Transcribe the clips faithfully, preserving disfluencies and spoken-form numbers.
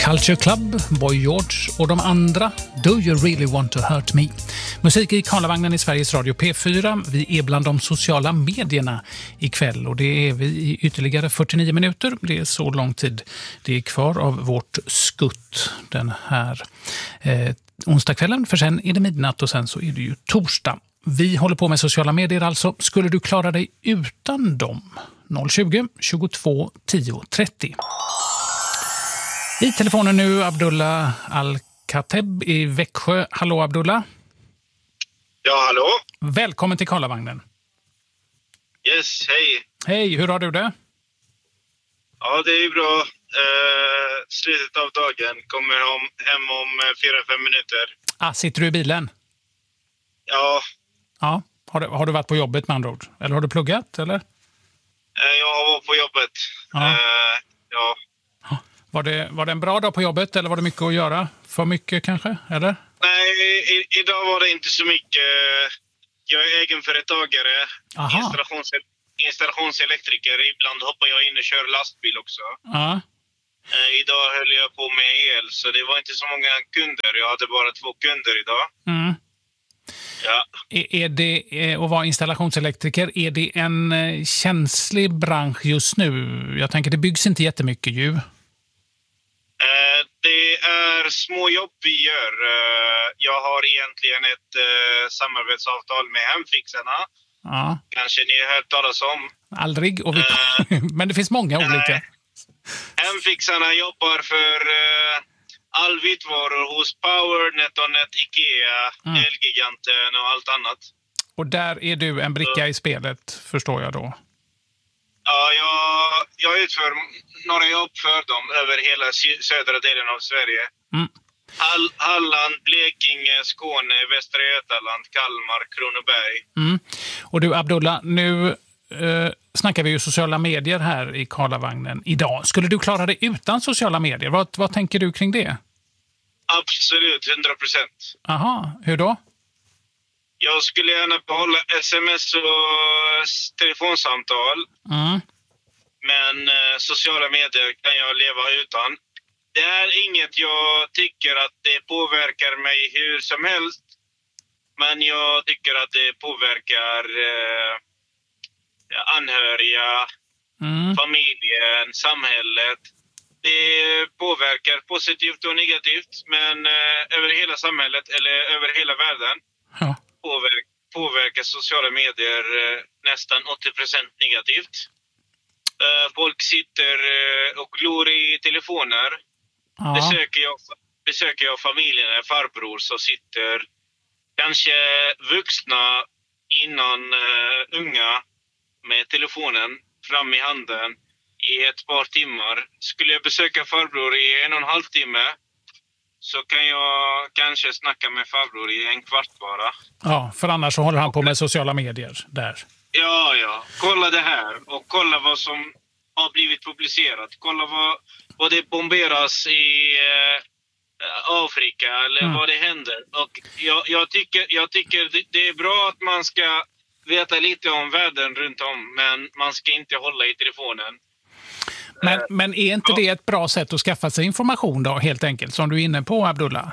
Culture Club, Boy George och de andra Do You Really Want To Hurt Me. Musik i Karlavagnen i Sveriges Radio P fyra. Vi är bland de sociala medierna ikväll och det är vi i ytterligare fyrtionio minuter. Det är så lång tid det är kvar av vårt skutt den här eh, onsdagskvällen. För sen är det midnatt och sen så är det ju torsdag. Vi håller på med sociala medier alltså. Skulle du klara dig utan dem? noll tjugo, tjugotvå, tio, trettio. I telefonen nu Abdullah Al-Khateb i Växjö. Hallå Abdullah. Ja, hallå. Välkommen till Karlavagnen. Yes, hej. Hej, hur har du det? Ja, det är bra. Uh, slutet av dagen. Kommer om, hem om fyra fem minuter. Ah, sitter du i bilen? Ja. Ja. Har du, har du varit på jobbet med andra ord? Eller har du pluggat, eller? Uh, jag har varit på jobbet. Ja. Uh, ja. Var det, var det en bra dag på jobbet eller var det mycket att göra? För mycket kanske, eller? Nej, i, idag var det inte så mycket. Jag är egenföretagare, installations, installationselektriker. Ibland hoppar jag in och kör lastbil också. Ja. Uh, idag höll jag på med el, så det var inte så många kunder. Jag hade bara två kunder idag. Mm. Ja. Är, är det, att vara installationselektriker, är det en känslig bransch just nu? Jag tänker det byggs inte jättemycket ju. Det är små jobb vi gör. Jag har egentligen ett samarbetsavtal med Hemfixarna. Ja. Kanske ni har hört talas om. Aldrig. Och vi... uh, Men det finns många olika. Hemfixarna jobbar för all vitvaror hos Power, NetOnNet, Ikea, mm. Elgiganten och allt annat. Och där är du en bricka uh. i spelet, förstår jag då. Ja, jag, jag utför några jobb för dem över hela södra delen av Sverige. Mm. Hall, Halland, Blekinge, Skåne, Västra Götaland, Kalmar, Kronoberg. Mm. Och du Abdullah, nu eh, snackar vi ju sociala medier här i Karlavagnen idag. Skulle du klara dig utan sociala medier? Vad, vad tänker du kring det? Absolut, hundra procent. Aha, hur då? Jag skulle gärna behålla sms och telefonsamtal. Mm. Men eh, sociala medier kan jag leva utan. Det är inget jag tycker att det påverkar mig hur som helst. Men jag tycker att det påverkar eh, anhöriga, mm. familjen, samhället. Det påverkar positivt och negativt. Men eh, över hela samhället eller över hela världen. Ja. Påverkar, påverkar sociala medier eh, nästan åttio procent negativt. Eh, folk sitter eh, och glor i telefoner. Ja. Besöker, jag, besöker jag familjen eller farbror så sitter kanske vuxna innan eh, unga med telefonen fram i handen i ett par timmar. Skulle jag besöka farbror i en och en halv timme så kan jag kanske snacka med farbror i en kvart bara. Ja, för annars så håller han på med sociala medier där. Ja, ja. Kolla det här och kolla vad som har blivit publicerat. Kolla vad, vad det bomberas i eh, Afrika eller mm. vad det händer. Och jag, jag tycker, jag tycker det, det är bra att man ska veta lite om världen runt om, men man ska inte hålla i telefonen. Men, men är inte det ett bra sätt att skaffa sig information då, helt enkelt, som du är inne på, Abdullah?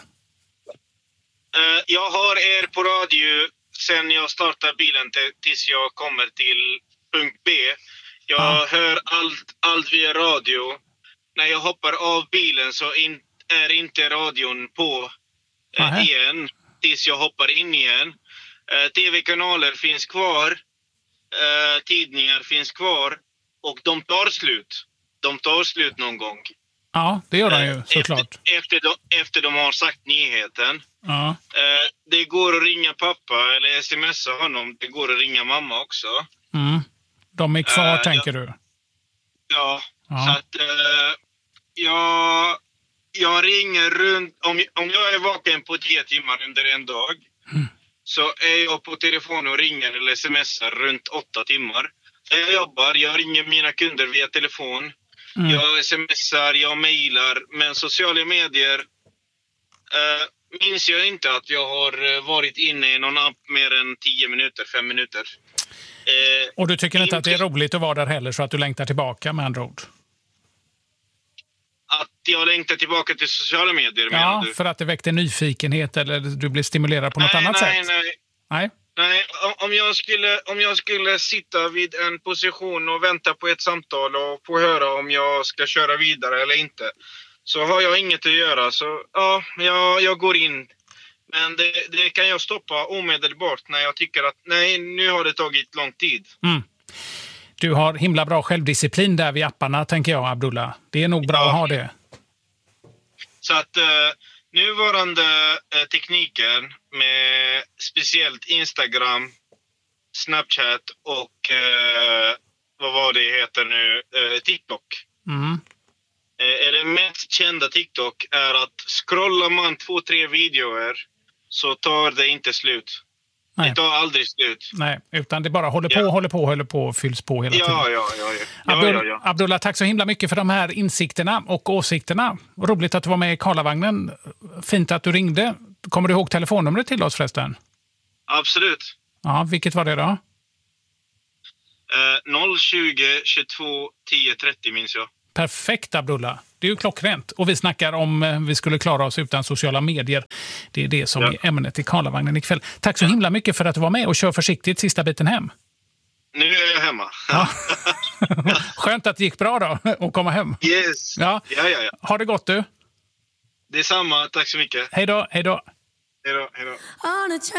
Uh, jag har er på radio sen jag startar bilen t- tills jag kommer till punkt B. Jag ah. hör allt, allt via radio. När jag hoppar av bilen så in, är inte radion på uh, igen tills jag hoppar in igen. Uh, tv-kanaler finns kvar. Uh, tidningar finns kvar. Och de tar slut. De tar slut någon gång. Ja, det gör de ju såklart. Efter, efter, de, efter de har sagt nyheten. Ja. Det går att ringa pappa eller smsa honom. Det går att ringa mamma också. Mm. De är kvar, uh, tänker ja. du? Ja, ja. Så att uh, jag, jag ringer runt. Om, om jag är vaken på tio timmar under en dag. Mm. Så är jag på telefon och ringer eller smsar runt åtta timmar. Jag jobbar, jag ringer mina kunder via telefon. Mm. Jag smsar, jag mejlar. Men sociala medier uh, minns jag inte att jag har varit inne i någon app mer än tio minuter, fem minuter. Uh, Och du tycker inte, inte att det är roligt att vara där heller så att du längtar tillbaka med andra ord? Att jag längtar tillbaka till sociala medier, ja, menar du? För att det väckte nyfikenhet eller du blev stimulerad på något nej, annat nej, sätt? Nej, nej. Nej, om jag, skulle, om jag skulle sitta vid en position och vänta på ett samtal och få höra om jag ska köra vidare eller inte, så har jag inget att göra. Så ja, jag, jag går in. Men det, det kan jag stoppa omedelbart när jag tycker att nej, nu har det tagit lång tid. Mm. Du har himla bra självdisciplin där vid apparna, tänker jag, Abdullah. Det är nog bra ja. att ha det. Så att uh, nuvarande uh, tekniken med speciellt Instagram, Snapchat och uh, vad var det heter nu, uh, TikTok. Mm. Uh, det mest kända TikTok är att scrollar man två, tre videor så tar det inte slut. Nej. Det tar aldrig slut. Nej, utan det bara håller på, ja. håller på, håller på och fylls på hela ja, tiden. Ja, ja, ja. ja, Abdul- ja, ja. Abdullah, tack så himla mycket för de här insikterna och åsikterna. Roligt att du var med i Karlavagnen. Fint att du ringde. Kommer du ihåg telefonnumret till oss förresten? Absolut. Ja, vilket var det då? Eh, noll tjugo tjugotvå tio trettio minns jag. Perfekt, Abdullah. Det är ju klockrent. Och vi snackar om eh, vi skulle klara oss utan sociala medier. Det är det som ja. är ämnet i Karlavagnen ikväll. Tack så himla mycket för att du var med och kör försiktigt sista biten hem. Nu är jag hemma. Ja. Skönt att det gick bra då att komma hem. Yes. Ja. Ja, ja, ja. Ha det gott du. Detsamma, tack så mycket. Hej då, hej då. Hej då, hej då.